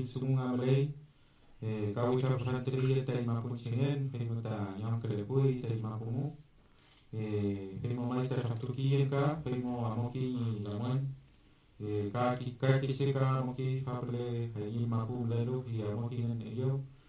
sung amalay kawit ra santri tay mapunchingen kay mata nyam kele pui tay mapumu kay mo mai ta tukiyen ka kay mo amoki ni laman ka ki se ka amoki pable kay ni mapu lelo hi amoki nan yo